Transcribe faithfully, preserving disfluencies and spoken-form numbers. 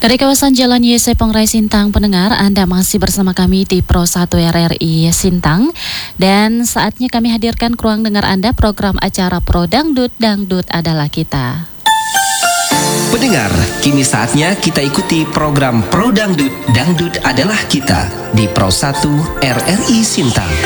Dari kawasan Jalan Y S Pongrai Sintang, pendengar, Anda masih bersama kami di Pro satu R R I Sintang. Dan saatnya kami hadirkan ke ruang dengar Anda program acara Pro Dangdut, Dangdut Adalah Kita. Pendengar, kini saatnya kita ikuti program Pro Dangdut, Dangdut Adalah Kita di Pro satu R R I Sintang.